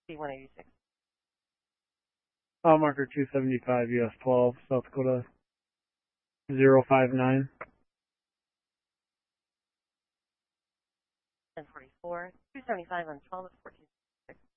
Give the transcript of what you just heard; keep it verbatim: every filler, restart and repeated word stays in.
C one eighty-six. Mile marker two seventy-five, U S twelve, South Dakota zero five nine. ten forty-four, two seventy-five on twelve, fourteen.